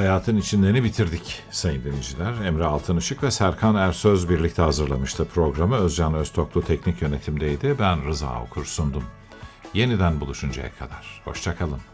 Hayatın içindeni bitirdik sayın dinleyiciler. Emre Altınışık ve Serkan Ersöz birlikte hazırlamıştı programı. Özcan Öztoklu teknik yönetimdeydi. Ben Rıza Okur sundum. Yeniden buluşuncaya kadar. Hoşça kalın.